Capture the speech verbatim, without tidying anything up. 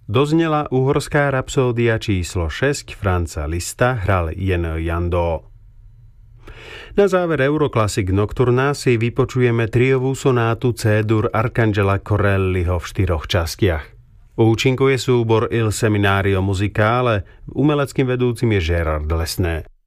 Doznela uhorská rapsódia číslo šesť Franza Liszta, hral Jen Jandó. Na záver Euroclassic Nocturna si vypočujeme triovú sonátu C-dur Arcangela Corelliho v štyroch častiach. Účinkuje súbor Il Seminario Musicale, umeleckým vedúcim je Gérard Lesné.